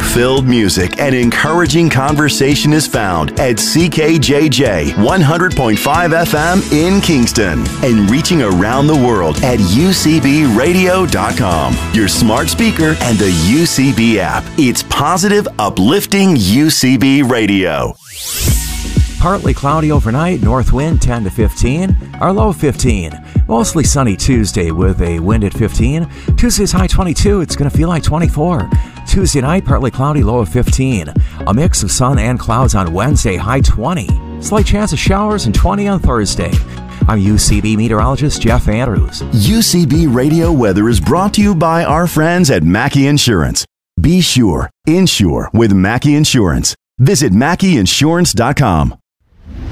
Hope-filled music and encouraging conversation is found at CKJJ 100.5 FM in Kingston and reaching around the world at UCBradio.com, your smart speaker and the UCB app. It's positive, uplifting UCB Radio. Partly cloudy overnight, north wind 10 to 15, our low 15. Mostly sunny Tuesday with a wind at 15. Tuesday's high 22, it's going to feel like 24. Tuesday night, partly cloudy, low of 15. A mix of sun and clouds on Wednesday, high 20. Slight chance of showers and 20 on Thursday. I'm UCB meteorologist Jeff Andrews. UCB Radio Weather is brought to you by our friends at Mackey Insurance. Be sure, insure with Mackey Insurance. Visit MackeyInsurance.com.